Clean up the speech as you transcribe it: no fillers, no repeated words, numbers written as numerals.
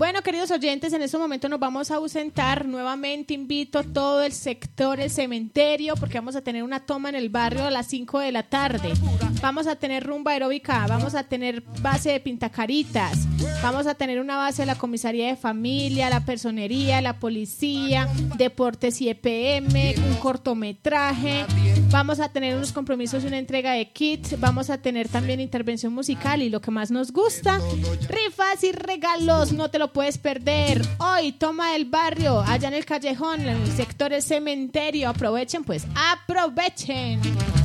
Bueno, queridos oyentes, en este momento nos vamos a ausentar. Nuevamente invito a todo el sector, el cementerio, porque vamos a tener una toma en el barrio a las 5 de la tarde. Vamos a tener rumba aeróbica, vamos a tener base de pintacaritas, vamos a tener una base de la comisaría de familia, la personería, la policía, deportes y EPM, un cortometraje. Vamos a tener unos compromisos y una entrega de kits. Vamos a tener también intervención musical y lo que más nos gusta, rifas y regalos. No te lo puedes perder. Hoy, toma del barrio, allá en el callejón, en el sector del cementerio. Aprovechen, pues, aprovechen.